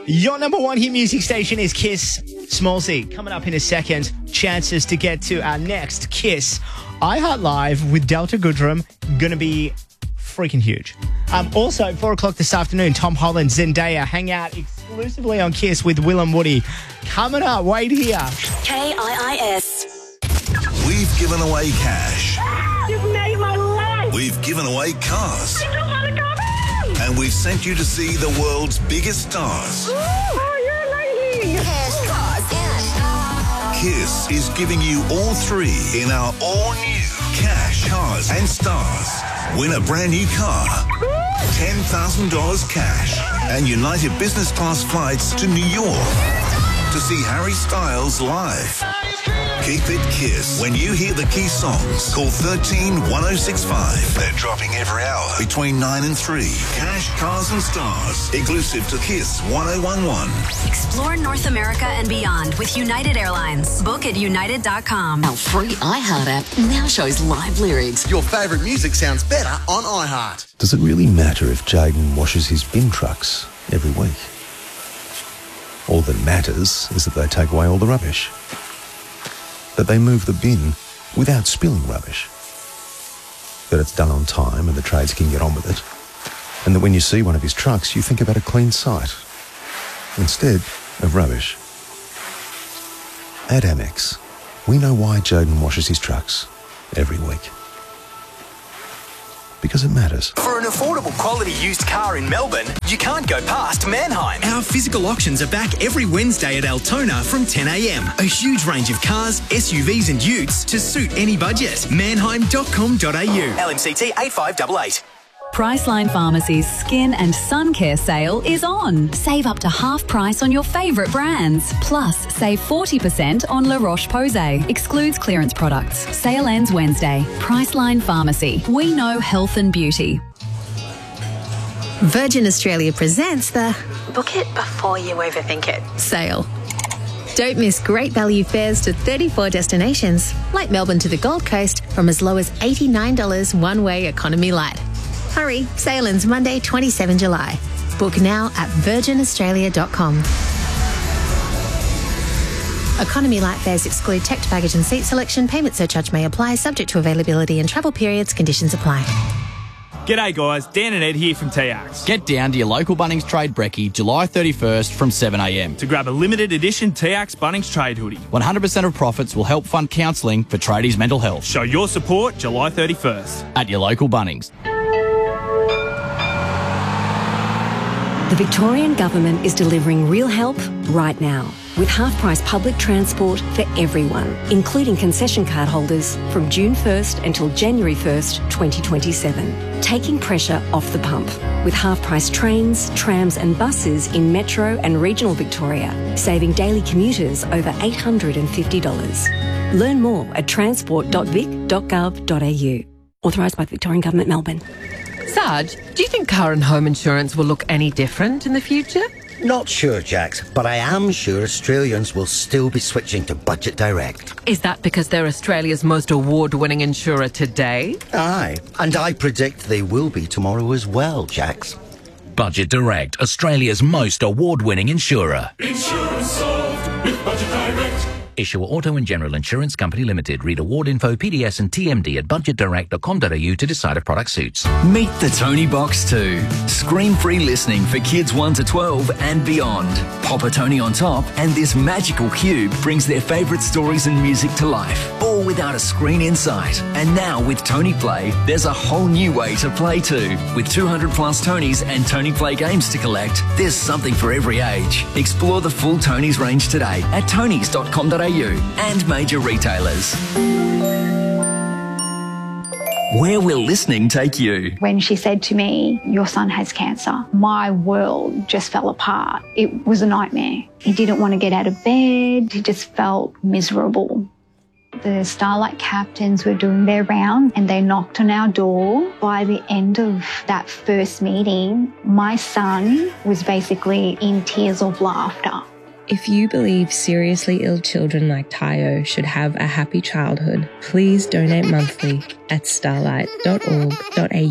Your number one hit music station is Kiss. Smallsy, coming up in a second. Chances to get to our next Kiss iHeart Live with Delta Goodrum. Going to be freaking huge. Also, 4 o'clock this afternoon, Tom Holland, Zendaya hang out exclusively on Kiss with Will and Woody. Coming up, wait here. KIIS. We've given away cash. You've made my life. We've given away cars. I just want to come in. And we've sent you to see the world's biggest stars. Oh, you're amazing. Cash, cars, and Kiss is giving you all three in our all-new Cash, Cars and Stars. Win a brand new car, $10,000 cash, and United Business Class flights to New York to see Harry Styles live. Keep it Kiss. When you hear the key songs, call 13-1065. They're dropping every hour between 9 and 3. Cash, Cars and Stars. Exclusive to Kiss 1011. Explore North America and beyond with United Airlines. Book at united.com. Our free iHeart app now shows live lyrics. Your favourite music sounds better on iHeart. Does it really matter if Jaden washes his bin trucks every week? All that matters is that they take away all the rubbish. That they move the bin without spilling rubbish. That it's done on time and the trades can get on with it. And that when you see one of his trucks, you think about a clean site instead of rubbish. At Amex, we know why Jaden washes his trucks every week. Because it matters. For an affordable quality used car in Melbourne, you can't go past Manheim. Our physical auctions are back every Wednesday at Altona from 10 a.m. A huge range of cars, SUVs and utes to suit any budget. Manheim.com.au. LMCT 8588. Priceline Pharmacy's Skin and Sun Care sale is on. Save up to half price on your favourite brands. Plus, save 40% on La Roche-Posay. Excludes clearance products. Sale ends Wednesday. Priceline Pharmacy. We know health and beauty. Virgin Australia presents the Book It Before You Overthink It sale. Don't miss great value fares to 34 destinations, like Melbourne to the Gold Coast, from as low as $89 one-way economy light. Hurry, sale ends Monday, 27 July. Book now at virginaustralia.com. Economy light fares exclude checked baggage and seat selection. Payment surcharge may apply, subject to availability and travel periods. Conditions apply. G'day guys, Dan and Ed here from TX. Get down to your local Bunnings Trade Brekkie July 31st from 7am to grab a limited edition TX Bunnings Trade hoodie. 100% of profits will help fund counselling for tradies' mental health. Show your support July 31st. At your local Bunnings. The Victorian Government is delivering real help right now with half-price public transport for everyone, including concession card holders from June 1st until January 1st, 2027. Taking pressure off the pump with half-price trains, trams and buses in metro and regional Victoria, saving daily commuters over $850. Learn more at transport.vic.gov.au. Authorised by the Victorian Government, Melbourne. Sarge, do you think car and home insurance will look any different in the future? Not sure, Jax, but I am sure Australians will still be switching to Budget Direct. Is that because they're Australia's most award-winning insurer today? Aye, and I predict they will be tomorrow as well, Jax. Budget Direct, Australia's most award-winning insurer. Insurance solved with Budget Direct. Issuer Auto and General Insurance Company Limited. Read award info, PDS and TMD at budgetdirect.com.au to decide if product suits. Meet the Tony Box 2. Screen-free listening for kids 1 to 12 and beyond. Pop a Tony on top and this magical cube brings their favourite stories and music to life, all without a screen in sight. And now with Tony Play, there's a whole new way to play too. With 200 plus Tonys and Tony Play games to collect, there's something for every age. Explore the full Tonys range today at tonys.com.au and major retailers. Where will listening take you? When she said to me, "Your son has cancer," my world just fell apart. It was a nightmare. He didn't want to get out of bed. He just felt miserable. The Starlight captains were doing their round and they knocked on our door. By the end of that first meeting, my son was basically in tears of laughter. If you believe seriously ill children like Tayo should have a happy childhood, please donate monthly at starlight.org.au.